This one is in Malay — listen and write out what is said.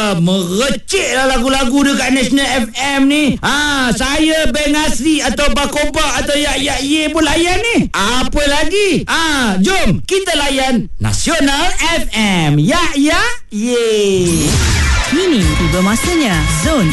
Merecik lah lagu-lagu dekat National FM ni. Saya Beng Asri atau Bakoba atau Yak Ye pun layan ni. Apa lagi? Jom kita layan Nasional FM. Yak Ye. Kini tiba masanya Zone